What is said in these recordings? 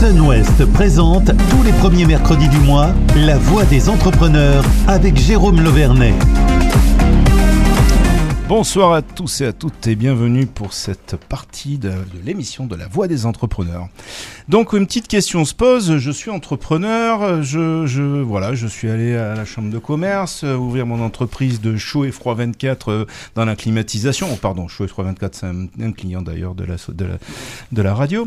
Sunwest présente tous les premiers mercredis du mois La Voix des entrepreneurs avec Jérôme Levernet. Bonsoir à tous et à toutes et bienvenue pour cette partie de l'émission de La Voix des entrepreneurs. Donc une petite question se pose, je suis entrepreneur, je suis allé à la chambre de commerce, ouvrir mon entreprise de chaud et froid 24 dans la climatisation. Oh, pardon, chaud et froid 24, c'est un client d'ailleurs de la radio.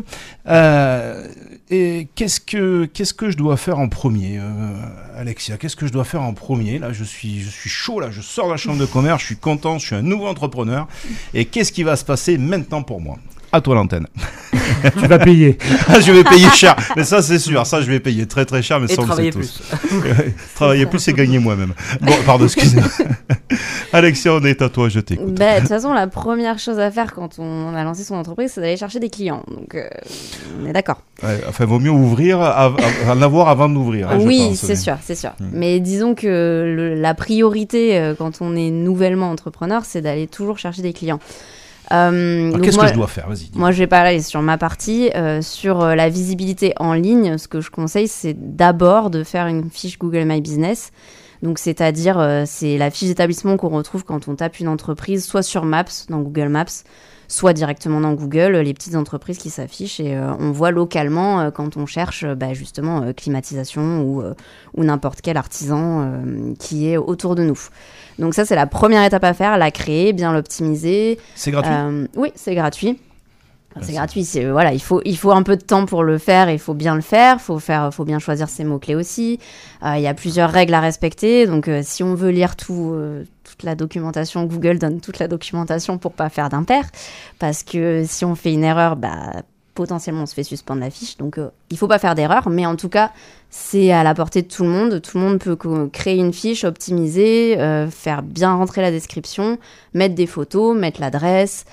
Et qu'est-ce que je dois faire en premier, Alexia? Qu'est-ce que je dois faire en premier? Là, je suis chaud, là, je sors de la chambre de commerce, je suis content, je suis un nouveau entrepreneur. Et qu'est-ce qui va se passer maintenant pour moi? À toi l'antenne. Tu vas payer. Je vais payer cher. Mais ça, c'est sûr. Ça, je vais payer très très cher. Mais et ça, travailler on le sait plus. tous. Travailler plus et gagner moi-même. Bon, pardon, excusez-moi. Alexia, on est à toi, je t'écoute. De toute façon, la première chose à faire quand on a lancé son entreprise, c'est d'aller chercher des clients. Donc, on est d'accord. Ouais, enfin, vaut mieux ouvrir, en avoir avant d'ouvrir. Hein, oui, je pense, c'est sûr. Mais disons que la priorité quand on est nouvellement entrepreneur, c'est d'aller toujours chercher des clients. Qu'est-ce que je dois faire? Vas-y. Dis-moi. Moi, je vais parler sur ma partie. Sur la visibilité en ligne, ce que je conseille, c'est d'abord de faire une fiche Google My Business. Donc, c'est-à-dire, c'est la fiche d'établissement qu'on retrouve quand on tape une entreprise, soit sur Maps, dans Google Maps, soit directement dans Google, les petites entreprises qui s'affichent et on voit localement quand on cherche justement climatisation ou n'importe quel artisan qui est autour de nous. Donc ça, c'est la première étape à faire, la créer, bien l'optimiser. C'est gratuit? Oui, c'est gratuit. C'est gratuit, voilà, il faut un peu de temps pour le faire, il faut bien le faire, faut bien choisir ses mots-clés aussi. Il y a plusieurs règles à respecter, donc si on veut lire toute la documentation, Google donne toute la documentation pour pas faire d'impair, parce que si on fait une erreur, potentiellement on se fait suspendre la fiche, donc il faut pas faire d'erreur, mais en tout cas, c'est à la portée de tout le monde peut créer une fiche, optimiser, faire bien rentrer la description, mettre des photos, mettre l'adresse,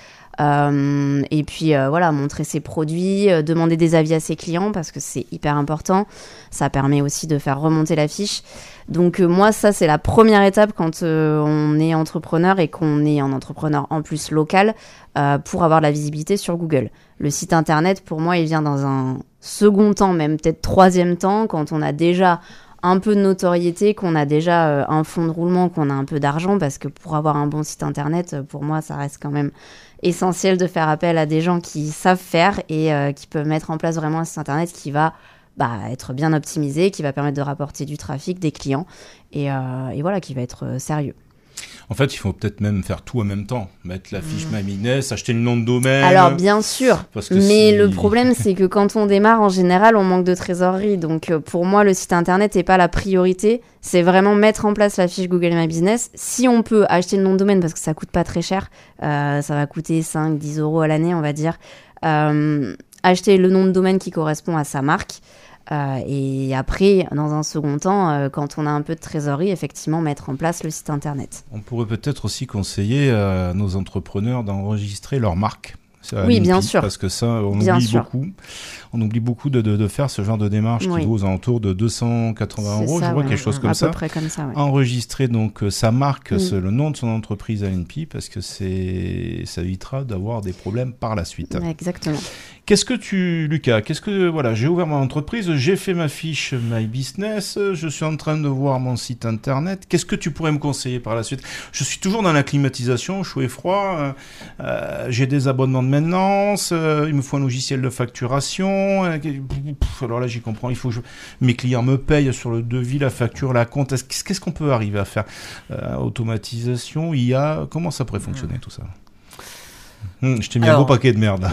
et puis montrer ses produits, demander des avis à ses clients parce que c'est hyper important, ça permet aussi de faire remonter la fiche. Donc moi ça c'est la première étape quand on est entrepreneur et qu'on est un entrepreneur en plus local pour avoir de la visibilité sur Google. Le site internet pour moi il vient dans un second temps, même peut-être troisième temps, quand on a déjà un peu de notoriété, qu'on a déjà un fonds de roulement, qu'on a un peu d'argent, parce que pour avoir un bon site internet, pour moi, ça reste quand même essentiel de faire appel à des gens qui savent faire et qui peuvent mettre en place vraiment un site internet qui va être bien optimisé, qui va permettre de rapporter du trafic, des clients, et voilà, qui va être sérieux. En fait, il faut peut-être même faire tout en même temps. Mettre la fiche My Business, acheter le nom de domaine. Alors, bien sûr. Mais le problème, c'est que quand on démarre, en général, on manque de trésorerie. Donc, pour moi, le site internet n'est pas la priorité. C'est vraiment mettre en place la fiche Google My Business. Si on peut acheter le nom de domaine, parce que ça coûte pas très cher, ça va coûter 5-10 € à l'année, on va dire. Acheter le nom de domaine qui correspond à sa marque. Et après, dans un second temps, quand on a un peu de trésorerie, effectivement, mettre en place le site internet. On pourrait peut-être aussi conseiller à nos entrepreneurs d'enregistrer leur marque. Oui, bien sûr. Parce que ça, on oublie beaucoup. On oublie beaucoup de faire ce genre de démarche qui vaut aux alentours de 280 €, je vois, quelque chose comme ça. À peu près comme ça, ouais. Enregistrer donc sa marque, le nom de son entreprise à l'INPI, parce que ça évitera d'avoir des problèmes par la suite. Exactement. Lucas, j'ai ouvert mon entreprise, j'ai fait ma fiche My Business, je suis en train de voir mon site internet. Qu'est-ce que tu pourrais me conseiller par la suite? Je suis toujours dans la climatisation, chaud et froid, j'ai des abonnements de maintenance, il me faut un logiciel de facturation. Alors là, j'y comprends, il faut que mes clients me payent sur le devis, la facture, la compte. Qu'est-ce qu'on peut arriver à faire? Automatisation, IA, comment ça pourrait fonctionner tout ça? Je t'ai mis un beau paquet de merde.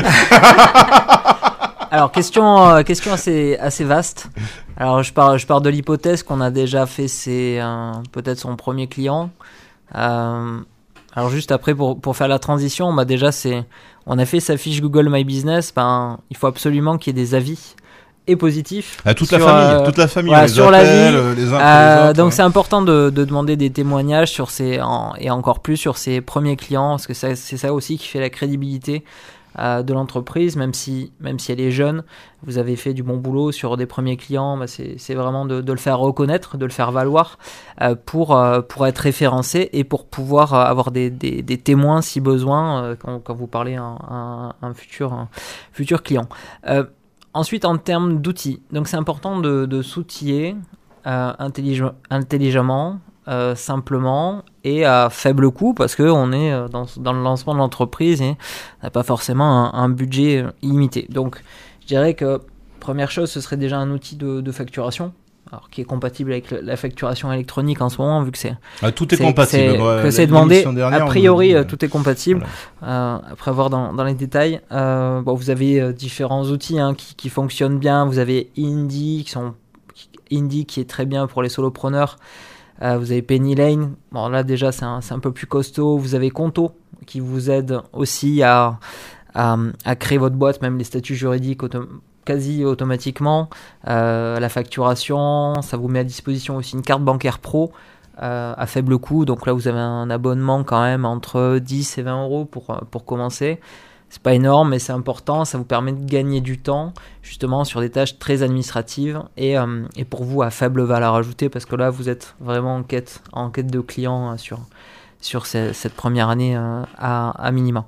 Alors, question assez vaste. Alors, je pars de l'hypothèse qu'on a déjà fait peut-être son premier client. Alors, juste après, pour faire la transition, on a fait sa fiche Google My Business. Il faut absolument qu'il y ait des avis et positifs. Toute la famille, voilà, les sur appelle, la vie. les uns pour les autres. Donc c'est important de demander des témoignages et encore plus sur ses premiers clients, parce que c'est ça aussi qui fait la crédibilité de l'entreprise, même si elle est jeune. Vous avez fait du bon boulot sur des premiers clients, c'est vraiment de le faire reconnaître, de le faire valoir pour être référencé et pour pouvoir avoir des témoins si besoin quand vous parlez à un futur client. ensuite, en termes d'outils, donc c'est important de s'outiller intelligemment, simplement et à faible coût, parce qu'on est dans le lancement de l'entreprise et on n'a pas forcément un budget illimité. Donc, je dirais que première chose, ce serait déjà un outil de facturation, alors, qui est compatible avec la facturation électronique en ce moment, vu que tout est compatible. C'est demandé. A priori, tout est compatible. Voilà. Après avoir dans les détails, vous avez différents outils qui fonctionnent bien. Vous avez Indy qui est très bien pour les solopreneurs. Vous avez Penny Lane. Bon, là déjà c'est un peu plus costaud. Vous avez Conto qui vous aide aussi à créer votre boîte, même les statuts juridiques quasi automatiquement, la facturation, ça vous met à disposition aussi une carte bancaire pro à faible coût, donc là vous avez un abonnement quand même entre 10 et 20 euros pour commencer. C'est pas énorme, mais c'est important, ça vous permet de gagner du temps justement sur des tâches très administratives et pour vous à faible valeur ajoutée, parce que là vous êtes vraiment en quête de clients sur cette première année à minima.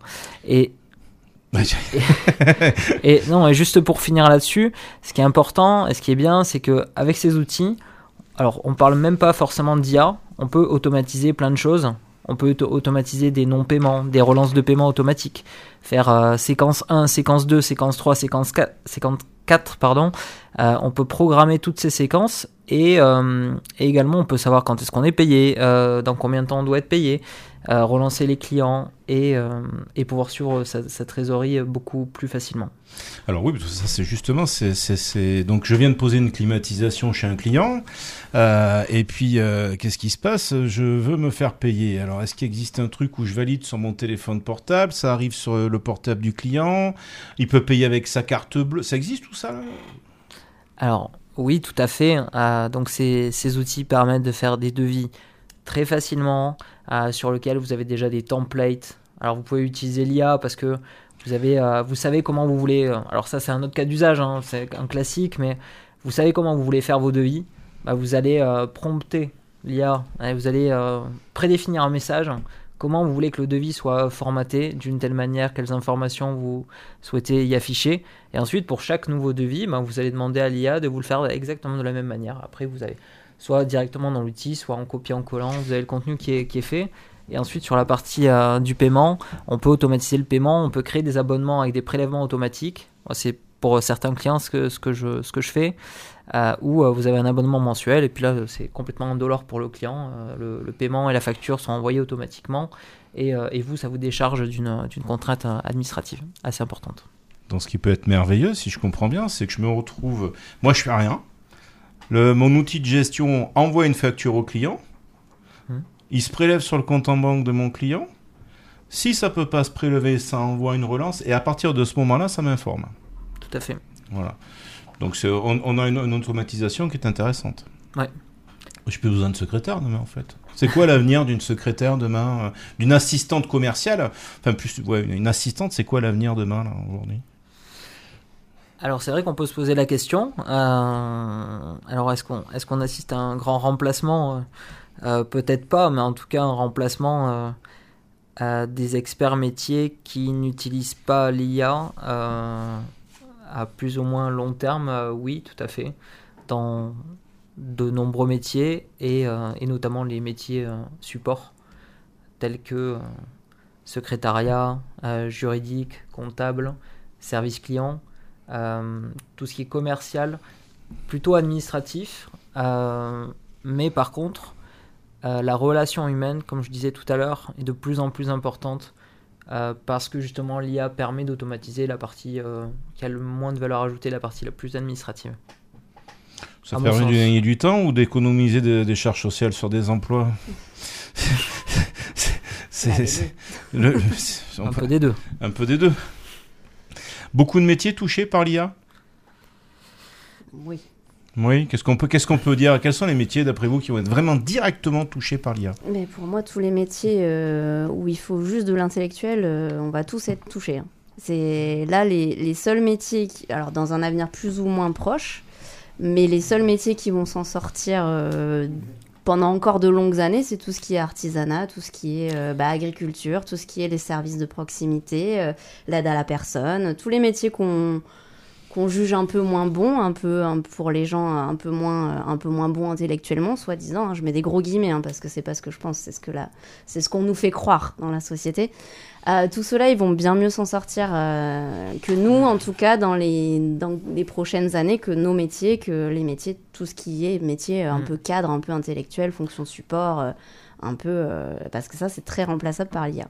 Et juste pour finir là-dessus, ce qui est important et ce qui est bien, c'est qu'avec ces outils, alors on parle même pas forcément d'IA, on peut automatiser plein de choses. On peut automatiser des non-paiements, des relances de paiement automatiques, faire séquence 1, séquence 2, séquence 3, séquence 4, on peut programmer toutes ces séquences et également on peut savoir quand est-ce qu'on est payé, dans combien de temps on doit être payé, relancer les clients et pouvoir suivre sa trésorerie beaucoup plus facilement. Alors oui, parce que ça c'est justement, donc je viens de poser une climatisation chez un client, et puis qu'est-ce qui se passe ? Je veux me faire payer. Alors est-ce qu'il existe un truc où je valide sur mon téléphone portable, ça arrive sur le portable du client, il peut payer avec sa carte bleue, ça existe tout ça là ? Alors oui, tout à fait. Donc ces outils permettent de faire des devis très facilement, sur lequel vous avez déjà des templates. Alors vous pouvez utiliser l'IA parce que vous savez comment vous voulez. Alors ça c'est un autre cas d'usage, c'est un classique, mais vous savez comment vous voulez faire vos devis. Vous allez prompter l'IA, vous allez prédéfinir un message. Comment vous voulez que le devis soit formaté d'une telle manière, quelles informations vous souhaitez y afficher. Et ensuite pour chaque nouveau devis, vous allez demander à l'IA de vous le faire exactement de la même manière. Après vous avez soit directement dans l'outil, soit en copiant-collant, vous avez le contenu qui est fait. Et ensuite, sur la partie du paiement, on peut automatiser le paiement, on peut créer des abonnements avec des prélèvements automatiques. C'est pour certains clients ce que je fais, où vous avez un abonnement mensuel, et puis là, c'est complètement indolore pour le client. Le paiement et la facture sont envoyés automatiquement, et vous, ça vous décharge d'une contrainte administrative assez importante. Donc, ce qui peut être merveilleux, si je comprends bien, c'est que je me retrouve... Moi, je fais rien. Mon outil de gestion envoie une facture au client. Il se prélève sur le compte en banque de mon client. Si ça peut pas se prélever, ça envoie une relance. Et à partir de ce moment-là, ça m'informe. Tout à fait. Voilà. Donc on a une automatisation qui est intéressante. Ouais. J'ai plus besoin de secrétaire demain, en fait. C'est quoi l'avenir d'une secrétaire demain, d'une assistante commerciale ? Enfin, une assistante, c'est quoi l'avenir demain, là, aujourd'hui ? Alors c'est vrai qu'on peut se poser la question. Alors est-ce qu'on assiste à un grand remplacement ? Peut-être pas, mais en tout cas un remplacement à des experts métiers qui n'utilisent pas l'IA à plus ou moins long terme, oui, tout à fait, dans de nombreux métiers et notamment les métiers support tels que secrétariat, juridique, comptable, service client, tout ce qui est commercial, plutôt administratif, mais par contre la relation humaine, comme je disais tout à l'heure, est de plus en plus importante parce que justement l'IA permet d'automatiser la partie qui a le moins de valeur ajoutée, la partie la plus administrative. Ça permet de gagner du temps ou d'économiser des charges sociales sur des emplois ? Un peu des deux. Un peu des deux. Beaucoup de métiers touchés par l'IA ? Oui. Oui, qu'est-ce qu'on peut dire ? Quels sont les métiers, d'après vous, qui vont être vraiment directement touchés par l'IA ? Mais pour moi, tous les métiers où il faut juste de l'intellectuel, on va tous être touchés. C'est là les seuls métiers, alors dans un avenir plus ou moins proche, mais les seuls métiers qui vont s'en sortir pendant encore de longues années, c'est tout ce qui est artisanat, tout ce qui est agriculture, tout ce qui est les services de proximité, l'aide à la personne, tous les métiers qu'on qu'on juge un peu moins bons, un peu pour les gens un peu moins bons intellectuellement, soi-disant. Je mets des gros guillemets parce que c'est pas ce que je pense, c'est ce qu'on nous fait croire dans la société. Tout cela, ils vont bien mieux s'en sortir que nous, en tout cas dans les prochaines années, que nos métiers, que les métiers, tout ce qui est métier un peu cadre, un peu intellectuel, fonction support, parce que ça, c'est très remplaçable par l'IA.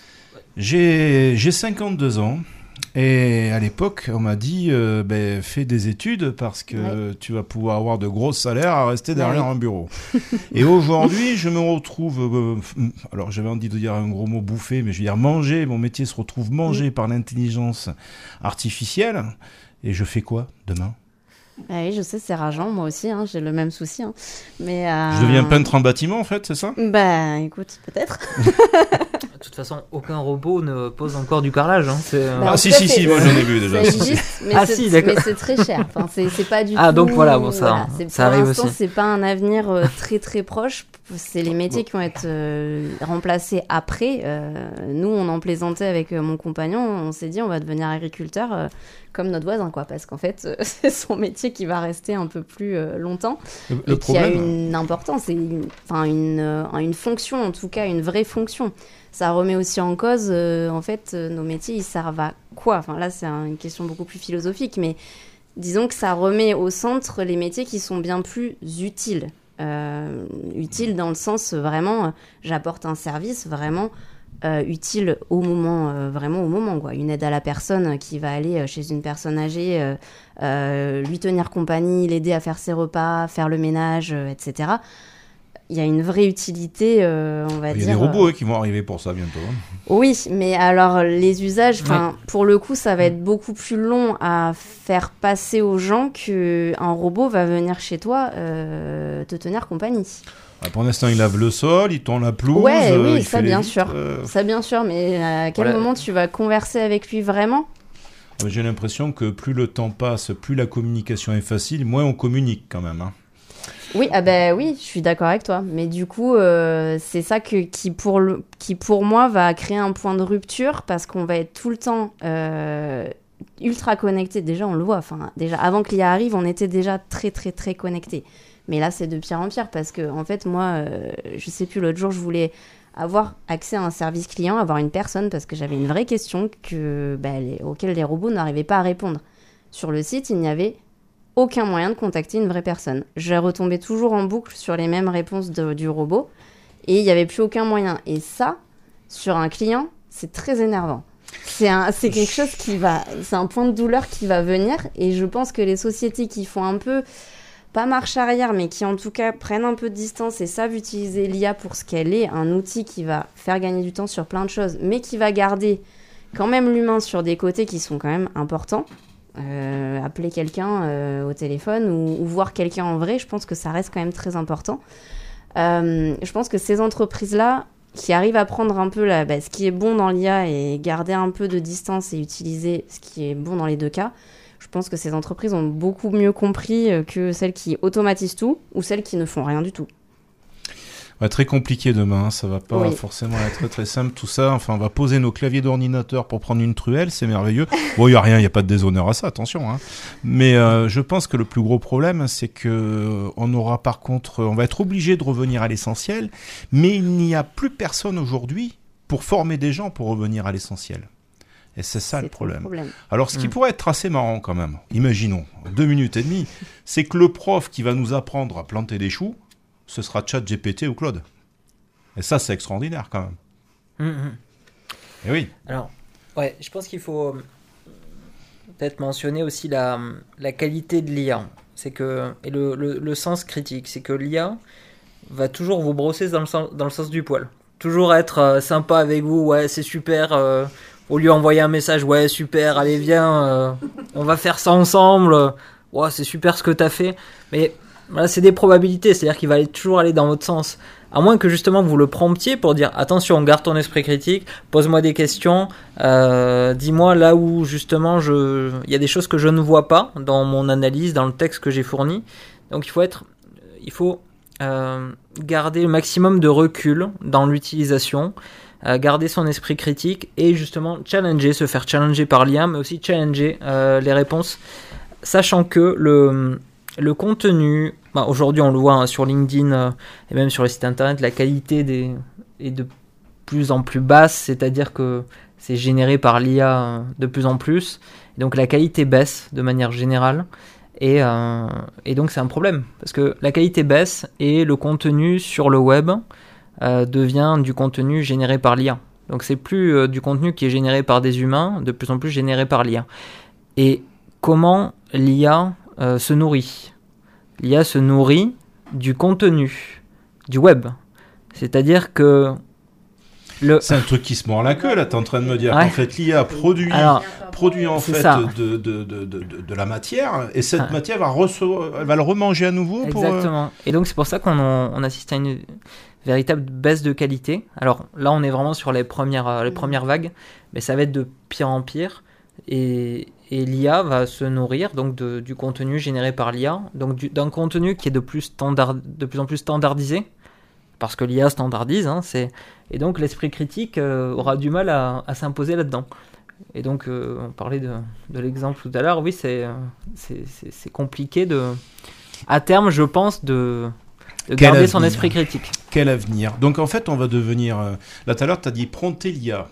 J'ai 52 ans. Et à l'époque, on m'a dit fais des études parce que tu vas pouvoir avoir de gros salaires à rester derrière un bureau. Et aujourd'hui, je me retrouve, alors j'avais envie de dire un gros mot bouffé, mais je veux dire manger. Mon métier se retrouve mangé par l'intelligence artificielle. Et je fais quoi demain ? Oui, je sais, c'est rageant, moi aussi, j'ai le même souci. Mais, je deviens peintre en bâtiment, en fait, c'est ça ? Écoute, peut-être. De toute façon, aucun robot ne pose encore du carrelage. Si, moi j'en ai vu déjà. Ça existe, mais c'est très cher. Enfin, c'est pas du tout... Ah, donc voilà, ça arrive aussi. Pour l'instant, c'est pas un avenir très très proche. C'est les métiers qui vont être remplacés après. Nous, on en plaisantait avec mon compagnon. On s'est dit, on va devenir agriculteur comme notre voisin, parce qu'en fait, c'est son métier qui va rester un peu plus longtemps et qui a une importance, une fonction, en tout cas, une vraie fonction. Ça remet aussi en cause, nos métiers, ils servent à quoi ? Enfin, là, c'est une question beaucoup plus philosophique, mais disons que ça remet au centre les métiers qui sont bien plus utiles. Utile dans le sens vraiment, j'apporte un service vraiment utile au moment, quoi. Une aide à la personne qui va aller chez une personne âgée, lui tenir compagnie, l'aider à faire ses repas, faire le ménage, etc. Il y a une vraie utilité, on va dire. Il y a des robots qui vont arriver pour ça bientôt. Oui, mais alors les usages, pour le coup, ça va être beaucoup plus long à faire passer aux gens qu'un robot va venir chez toi te tenir compagnie. Pour l'instant, il lave le sol, il tourne la pelouse. Oui, ça bien sûr. Ça bien sûr, mais à quel moment tu vas converser avec lui vraiment ? J'ai l'impression que plus le temps passe, plus la communication est facile, moins on communique quand même. Oui, oui, je suis d'accord avec toi. Mais du coup, c'est ça qui pour moi va créer un point de rupture parce qu'on va être tout le temps ultra connecté. Déjà, on le voit. Déjà, avant que l'IA arrive, on était déjà très, très, très connecté. Mais là, c'est de pire en pire parce que, en fait, moi, je sais plus, l'autre jour, je voulais avoir accès à un service client, avoir une personne parce que j'avais une vraie question auquel les robots n'arrivaient pas à répondre. Sur le site, il n'y avait aucun moyen de contacter une vraie personne. Je retombais toujours en boucle sur les mêmes réponses du robot et il n'y avait plus aucun moyen. Et ça, sur un client, c'est très énervant. C'est quelque chose c'est un point de douleur qui va venir et je pense que les sociétés qui font un peu, pas marche arrière, mais qui en tout cas prennent un peu de distance et savent utiliser l'IA pour ce qu'elle est, un outil qui va faire gagner du temps sur plein de choses, mais qui va garder quand même l'humain sur des côtés qui sont quand même importants. Appeler quelqu'un au téléphone ou voir quelqu'un en vrai, je pense que ça reste quand même très important. Je pense que ces entreprises-là qui arrivent à prendre un peu ce qui est bon dans l'IA et garder un peu de distance et utiliser ce qui est bon dans les deux cas, je pense que ces entreprises ont beaucoup mieux compris que celles qui automatisent tout ou celles qui ne font rien du tout. Très compliqué demain, ça va pas forcément être très très simple tout ça. Enfin, on va poser nos claviers d'ordinateur pour prendre une truelle, c'est merveilleux. Bon, il y a rien, il y a pas de déshonneur à ça, attention. Mais je pense que le plus gros problème, c'est que on va être obligé de revenir à l'essentiel, mais il n'y a plus personne aujourd'hui pour former des gens pour revenir à l'essentiel. Et c'est ça le problème. Alors, ce qui pourrait être assez marrant quand même, imaginons 2 minutes et demie, c'est que le prof qui va nous apprendre à planter des choux, ce sera ChatGPT ou Claude. Et ça, c'est extraordinaire quand même. Et oui. Alors, je pense qu'il faut peut-être mentionner aussi la qualité de l'IA. C'est que, et le sens critique. C'est que l'IA va toujours vous brosser dans le sens du poil. Toujours être sympa avec vous. Ouais, c'est super. Au lieu d'envoyer un message, ouais, super, allez, viens, on va faire ça ensemble. Ouais, c'est super ce que t'as fait. Mais voilà, c'est des probabilités, c'est-à-dire qu'il va toujours aller dans votre sens. À moins que justement vous le promptiez pour dire attention, garde ton esprit critique, pose-moi des questions, dis-moi là où justement il y a des choses que je ne vois pas dans mon analyse, dans le texte que j'ai fourni. Donc il faut garder le maximum de recul dans l'utilisation. garder son esprit critique et justement se faire challenger par l'IA, mais aussi challenger les réponses, sachant que le contenu, aujourd'hui on le voit sur LinkedIn et même sur les sites internet, la qualité est de plus en plus basse, c'est-à-dire que c'est généré par l'IA de plus en plus, et donc la qualité baisse de manière générale, et donc c'est un problème, parce que la qualité baisse et le contenu sur le web devient du contenu généré par l'IA. Donc c'est plus du contenu qui est généré par des humains, de plus en plus généré par l'IA. Et comment l'IA se nourrit ? L'IA se nourrit du contenu, du web. C'est-à-dire que c'est un truc qui se mord la queue, là, t'es en train de me dire qu'en fait l'IA produit en fait de la matière, et cette matière elle va le remanger à nouveau. Exactement. Et donc c'est pour ça qu'on assiste à une véritable baisse de qualité. Alors là on est vraiment sur les premières vagues, mais ça va être de pire en pire, et l'IA va se nourrir donc du contenu généré par l'IA, donc d'un contenu qui est de plus en plus standardisé, parce que l'IA standardise, et donc l'esprit critique aura du mal à s'imposer là-dedans. Et donc, on parlait de l'exemple tout à l'heure, oui, c'est compliqué à terme, je pense, de garder son esprit critique. Quel avenir ? Donc en fait, on va devenir... là tout à l'heure, tu as dit prompter l'IA.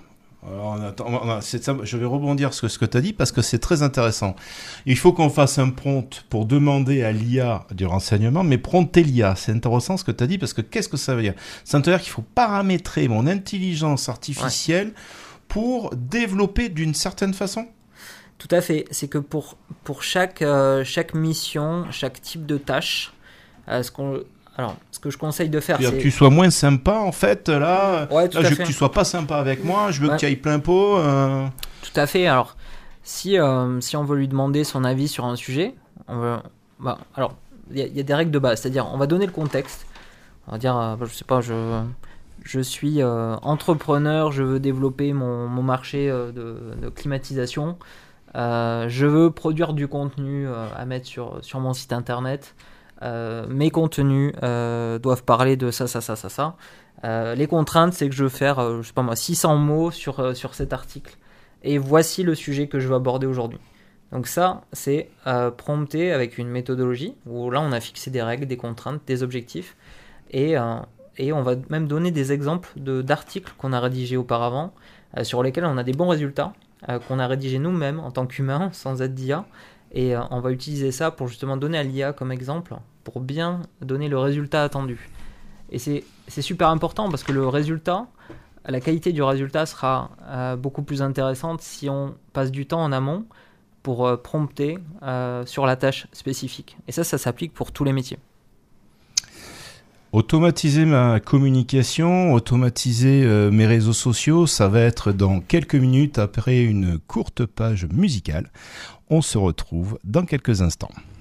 Je vais rebondir sur ce que tu as dit parce que c'est très intéressant. Il faut qu'on fasse un prompt pour demander à l'IA du renseignement, mais prompter l'IA, c'est intéressant ce que tu as dit, parce que qu'est-ce que ça veut dire ? Ça veut dire qu'il faut paramétrer mon intelligence artificielle pour développer d'une certaine façon ? Tout à fait. C'est que pour chaque mission, chaque type de tâche, ce que je conseille de faire, c'est... que tu sois moins sympa, en fait, là, je veux que tu sois pas sympa avec moi, je veux que tu ailles plein pot. Tout à fait. Alors, si on veut lui demander son avis sur un sujet, alors, il y a des règles de base, c'est-à-dire, on va donner le contexte. On va dire, je sais pas, je suis entrepreneur, je veux développer mon marché de climatisation, je veux produire du contenu à mettre sur mon site internet. Mes contenus doivent parler de ça. Les contraintes, c'est que je veux faire, 600 mots sur cet article. Et voici le sujet que je veux aborder aujourd'hui. Donc ça, c'est prompter avec une méthodologie où là, on a fixé des règles, des contraintes, des objectifs. Et on va même donner des exemples d'articles qu'on a rédigés auparavant, sur lesquels on a des bons résultats, qu'on a rédigés nous-mêmes en tant qu'humains, sans aide d'IA. Et on va utiliser ça pour justement donner à l'IA comme exemple, pour bien donner le résultat attendu. Et c'est super important parce que la qualité du résultat sera beaucoup plus intéressante si on passe du temps en amont pour prompter sur la tâche spécifique. Et ça s'applique pour tous les métiers. Automatiser ma communication, automatiser mes réseaux sociaux, ça va être dans quelques minutes après une courte page musicale. On se retrouve dans quelques instants.